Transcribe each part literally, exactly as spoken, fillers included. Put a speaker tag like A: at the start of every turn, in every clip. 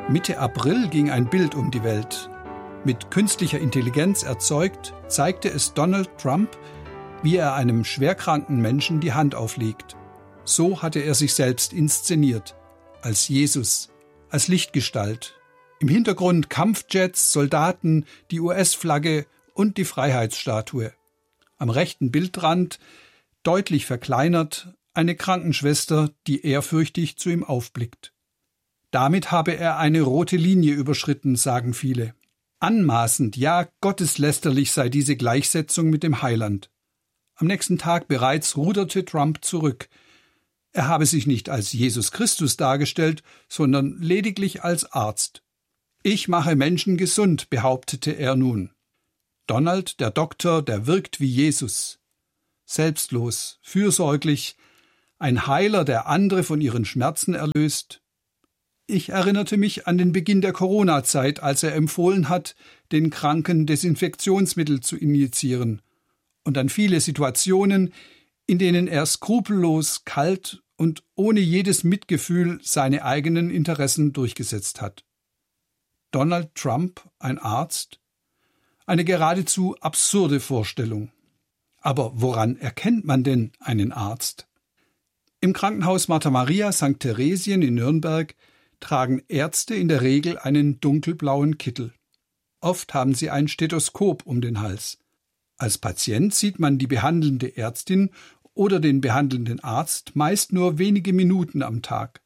A: Mitte April ging ein Bild um die Welt. Mit künstlicher Intelligenz erzeugt, zeigte es Donald Trump, wie er einem schwerkranken Menschen die Hand auflegt. So hatte er sich selbst inszeniert, als Jesus, als Lichtgestalt. Im Hintergrund Kampfjets, Soldaten, die U S-Flagge und die Freiheitsstatue. Am rechten Bildrand, deutlich verkleinert, eine Krankenschwester, die ehrfürchtig zu ihm aufblickt. Damit habe er eine rote Linie überschritten, sagen viele. Anmaßend, ja gotteslästerlich sei diese Gleichsetzung mit dem Heiland. Am nächsten Tag bereits ruderte Trump zurück. Er habe sich nicht als Jesus Christus dargestellt, sondern lediglich als Arzt. Ich mache Menschen gesund, behauptete er nun. Donald, der Doktor, der wirkt wie Jesus. Selbstlos, fürsorglich, ein Heiler, der andere von ihren Schmerzen erlöst. Ich erinnerte mich an den Beginn der Corona-Zeit, als er empfohlen hat, den Kranken Desinfektionsmittel zu injizieren, und an viele Situationen, in denen er skrupellos, kalt und ohne jedes Mitgefühl seine eigenen Interessen durchgesetzt hat. Donald Trump, ein Arzt? Eine geradezu absurde Vorstellung. Aber woran erkennt man denn einen Arzt? Im Krankenhaus Martha Maria Sankt Theresien in Nürnberg tragen Ärzte in der Regel einen dunkelblauen Kittel. Oft haben sie ein Stethoskop um den Hals. Als Patient sieht man die behandelnde Ärztin oder den behandelnden Arzt meist nur wenige Minuten am Tag.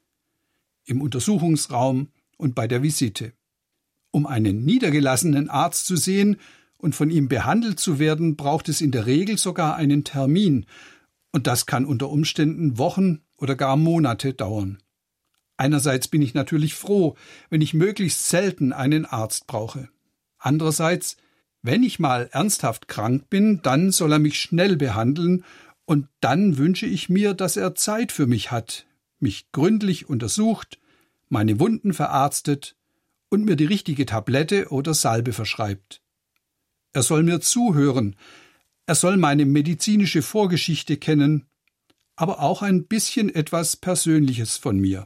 A: Im Untersuchungsraum und bei der Visite. Um einen niedergelassenen Arzt zu sehen und von ihm behandelt zu werden, braucht es in der Regel sogar einen Termin. Und das kann unter Umständen Wochen oder gar Monate dauern. Einerseits bin ich natürlich froh, wenn ich möglichst selten einen Arzt brauche. Andererseits, wenn ich mal ernsthaft krank bin, dann soll er mich schnell behandeln und dann wünsche ich mir, dass er Zeit für mich hat, mich gründlich untersucht, meine Wunden verarztet und mir die richtige Tablette oder Salbe verschreibt. Er soll mir zuhören, er soll meine medizinische Vorgeschichte kennen, aber auch ein bisschen etwas Persönliches von mir.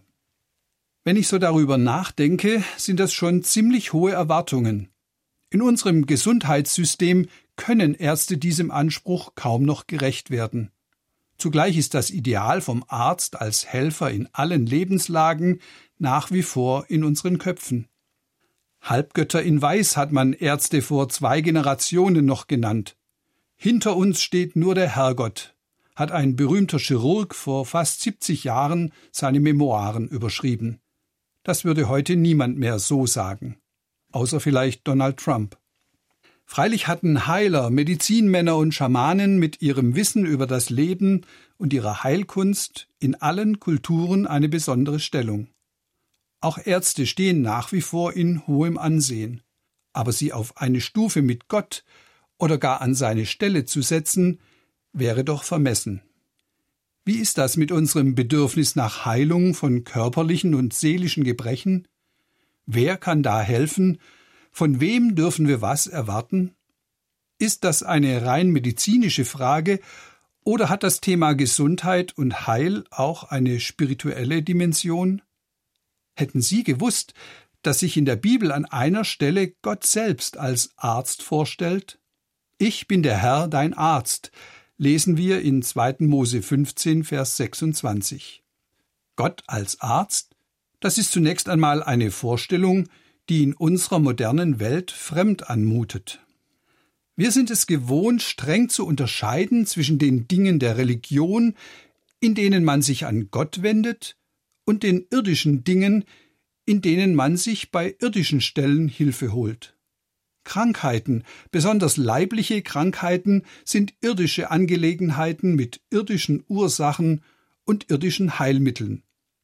A: Wenn ich so darüber nachdenke, sind das schon ziemlich hohe Erwartungen. In unserem Gesundheitssystem können Ärzte diesem Anspruch kaum noch gerecht werden. Zugleich ist das Ideal vom Arzt als Helfer in allen Lebenslagen nach wie vor in unseren Köpfen. Halbgötter in Weiß hat man Ärzte vor zwei Generationen noch genannt. Hinter uns steht nur der Herrgott, hat ein berühmter Chirurg vor fast siebzig Jahren seine Memoiren überschrieben. Das würde heute niemand mehr so sagen, außer vielleicht Donald Trump. Freilich hatten Heiler, Medizinmänner und Schamanen mit ihrem Wissen über das Leben und ihrer Heilkunst in allen Kulturen eine besondere Stellung. Auch Ärzte stehen nach wie vor in hohem Ansehen, aber sie auf eine Stufe mit Gott oder gar an seine Stelle zu setzen, wäre doch vermessen. Wie ist das mit unserem Bedürfnis nach Heilung von körperlichen und seelischen Gebrechen? Wer kann da helfen? Von wem dürfen wir was erwarten? Ist das eine rein medizinische Frage oder hat das Thema Gesundheit und Heil auch eine spirituelle Dimension? Hätten Sie gewusst, dass sich in der Bibel an einer Stelle Gott selbst als Arzt vorstellt? Ich bin der Herr, dein Arzt, lesen wir in zweiten Mose fünfzehn, Vers sechsundzwanzig. Gott als Arzt? Das ist zunächst einmal eine Vorstellung, die in unserer modernen Welt fremd anmutet. Wir sind es gewohnt, streng zu unterscheiden zwischen den Dingen der Religion, in denen man sich an Gott wendet, und den irdischen Dingen, in denen man sich bei irdischen Stellen Hilfe holt. Krankheiten, besonders leibliche Krankheiten, sind irdische Angelegenheiten mit irdischen Ursachen und irdischen Heilmitteln.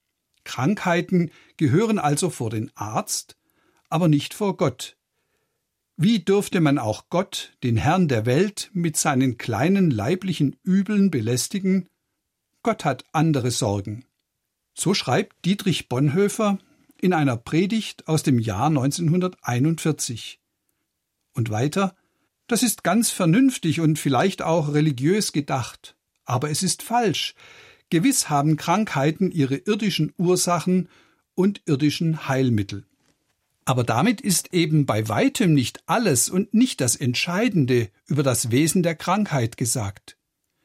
A: Krankheiten gehören also vor den Arzt, aber nicht vor Gott. Wie dürfte man auch Gott, den Herrn der Welt, mit seinen kleinen leiblichen Übeln belästigen? Gott hat andere Sorgen. So schreibt Dietrich Bonhoeffer in einer Predigt aus dem Jahr neunzehnhunderteinundvierzig. Und weiter, das ist ganz vernünftig und vielleicht auch religiös gedacht, aber es ist falsch. Gewiss haben Krankheiten ihre irdischen Ursachen und irdischen Heilmittel. Aber damit ist eben bei weitem nicht alles und nicht das Entscheidende über das Wesen der Krankheit gesagt.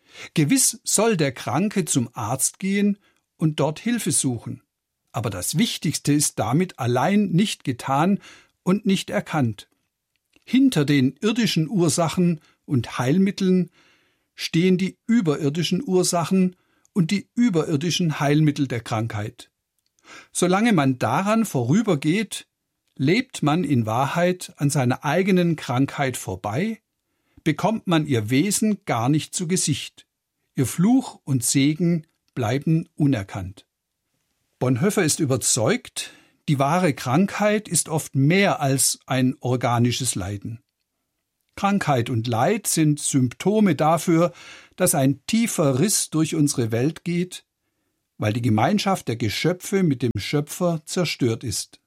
A: Gewiss soll der Kranke zum Arzt gehen und dort Hilfe suchen. Aber das Wichtigste ist damit allein nicht getan und nicht erkannt. Hinter den irdischen Ursachen und Heilmitteln stehen die überirdischen Ursachen und die überirdischen Heilmittel der Krankheit. Solange man daran vorübergeht, lebt man in Wahrheit an seiner eigenen Krankheit vorbei, bekommt man ihr Wesen gar nicht zu Gesicht. Ihr Fluch und Segen bleiben unerkannt. Bonhoeffer ist überzeugt, die wahre Krankheit ist oft mehr als ein organisches Leiden. Krankheit und Leid sind Symptome dafür, dass ein tiefer Riss durch unsere Welt geht, weil die Gemeinschaft der Geschöpfe mit dem Schöpfer zerstört ist.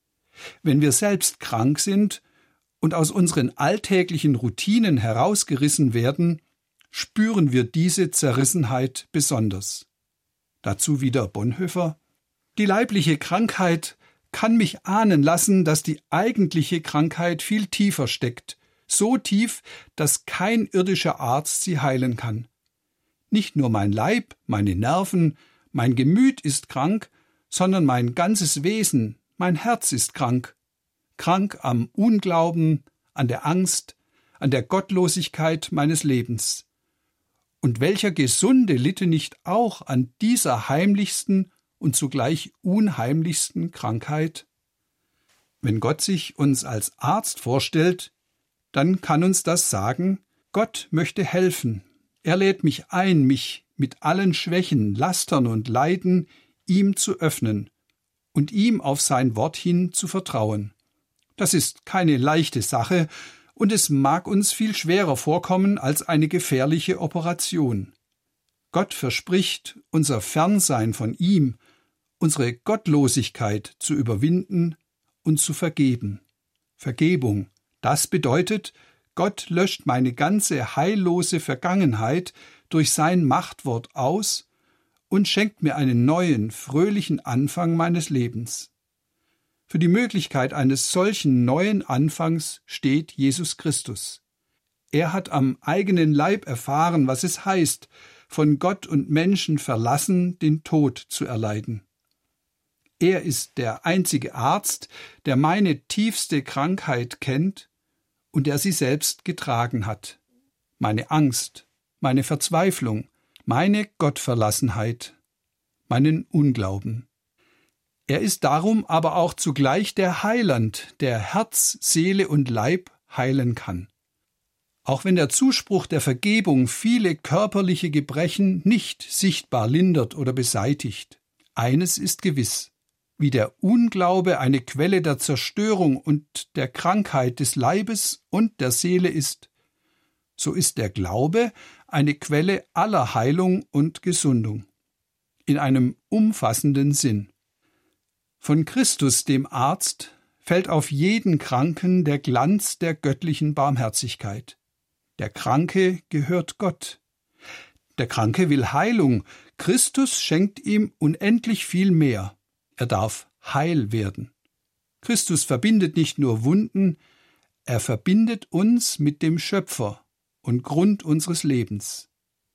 A: Wenn wir selbst krank sind und aus unseren alltäglichen Routinen herausgerissen werden, spüren wir diese Zerrissenheit besonders. Dazu wieder Bonhoeffer: Die leibliche Krankheit kann mich ahnen lassen, dass die eigentliche Krankheit viel tiefer steckt, so tief, dass kein irdischer Arzt sie heilen kann. Nicht nur mein Leib, meine Nerven, mein Gemüt ist krank, sondern mein ganzes Wesen, mein Herz ist krank. Krank am Unglauben, an der Angst, an der Gottlosigkeit meines Lebens. Und welcher Gesunde litte nicht auch an dieser heimlichsten und zugleich unheimlichsten Krankheit? Wenn Gott sich uns als Arzt vorstellt, dann kann uns das sagen: Gott möchte helfen. Er lädt mich ein, mich mit allen Schwächen, Lastern und Leiden ihm zu öffnen und ihm auf sein Wort hin zu vertrauen. Das ist keine leichte Sache, und es mag uns viel schwerer vorkommen als eine gefährliche Operation. Gott verspricht, unser Fernsein von ihm, unsere Gottlosigkeit zu überwinden und zu vergeben. Vergebung, das bedeutet, Gott löscht meine ganze heillose Vergangenheit durch sein Machtwort aus und schenkt mir einen neuen, fröhlichen Anfang meines Lebens. Für die Möglichkeit eines solchen neuen Anfangs steht Jesus Christus. Er hat am eigenen Leib erfahren, was es heißt, von Gott und Menschen verlassen, den Tod zu erleiden. Er ist der einzige Arzt, der meine tiefste Krankheit kennt und der sie selbst getragen hat. Meine Angst, meine Verzweiflung, meine Gottverlassenheit, meinen Unglauben. Er ist darum aber auch zugleich der Heiland, der Herz, Seele und Leib heilen kann. Auch wenn der Zuspruch der Vergebung viele körperliche Gebrechen nicht sichtbar lindert oder beseitigt, eines ist gewiss: Wie der Unglaube eine Quelle der Zerstörung und der Krankheit des Leibes und der Seele ist, so ist der Glaube eine Quelle aller Heilung und Gesundung, in einem umfassenden Sinn. Von Christus, dem Arzt, fällt auf jeden Kranken der Glanz der göttlichen Barmherzigkeit. Der Kranke gehört Gott. Der Kranke will Heilung. Christus schenkt ihm unendlich viel mehr. Er darf heil werden. Christus verbindet nicht nur Wunden, er verbindet uns mit dem Schöpfer und Grund unseres Lebens.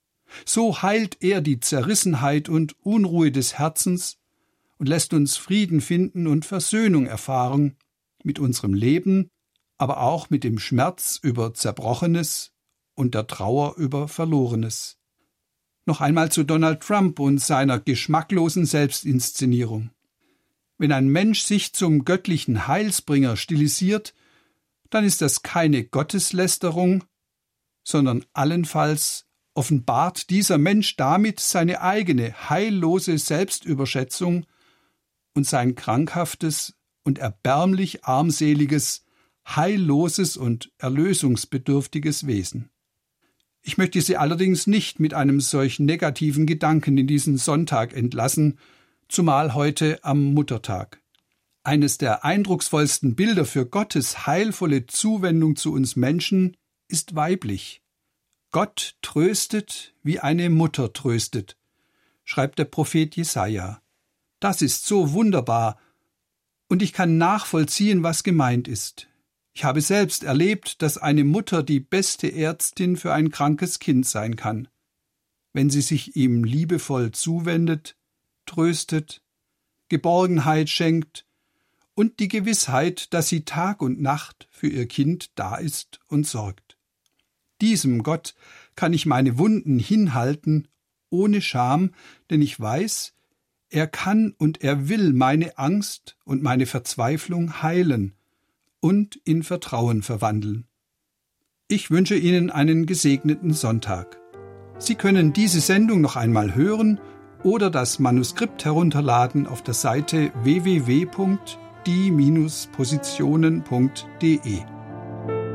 A: So heilt er die Zerrissenheit und Unruhe des Herzens und lässt uns Frieden finden und Versöhnung erfahren mit unserem Leben, aber auch mit dem Schmerz über Zerbrochenes und der Trauer über Verlorenes. Noch einmal zu Donald Trump und seiner geschmacklosen Selbstinszenierung. Wenn ein Mensch sich zum göttlichen Heilsbringer stilisiert, dann ist das keine Gotteslästerung, sondern allenfalls offenbart dieser Mensch damit seine eigene heillose Selbstüberschätzung und sein krankhaftes und erbärmlich armseliges, heilloses und erlösungsbedürftiges Wesen. Ich möchte Sie allerdings nicht mit einem solch negativen Gedanken in diesen Sonntag entlassen, zumal heute am Muttertag. Eines der eindrucksvollsten Bilder für Gottes heilvolle Zuwendung zu uns Menschen ist weiblich. Gott tröstet, wie eine Mutter tröstet, schreibt der Prophet Jesaja. Das ist so wunderbar Und ich kann nachvollziehen, was gemeint ist. Ich habe selbst erlebt, dass eine Mutter die beste Ärztin für ein krankes Kind sein kann, wenn sie sich ihm liebevoll zuwendet, tröstet, Geborgenheit schenkt und die Gewissheit, dass sie Tag und Nacht für ihr Kind da ist und sorgt. Diesem Gott kann ich meine Wunden hinhalten, ohne Scham, denn ich weiß, er kann und er will meine Angst und meine Verzweiflung heilen und in Vertrauen verwandeln. Ich wünsche Ihnen einen gesegneten Sonntag. Sie können diese Sendung noch einmal hören oder das Manuskript herunterladen auf der Seite w w w punkt die Bindestrich positionen punkt d e.